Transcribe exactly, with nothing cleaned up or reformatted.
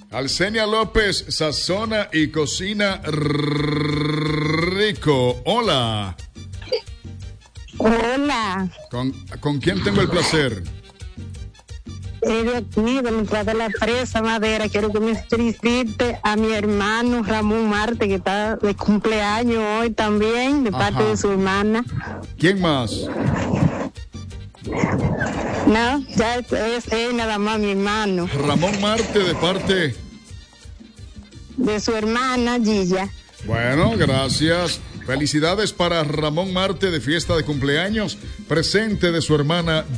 Alcenia López sazona y cocina rico. Hola. Hola. ¿Con, ¿con quién tengo el placer? Es de aquí, de mitad de la presa Madera. Quiero que me felicite a mi hermano Ramón Marte, que está de cumpleaños hoy también, de parte Ajá. de su hermana. ¿Quién más? No, ya es, es él nada más, mi hermano. Ramón Marte de parte... De su hermana Gilla. Bueno, gracias. Felicidades para Ramón Marte de fiesta de cumpleaños, presente de su hermana